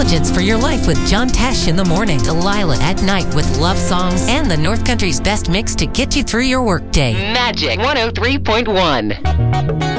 intelligence for your life with John Tesh in the morning, Delilah at night with love songs, and the North Country's best mix to get you through your workday. Magic 103.1.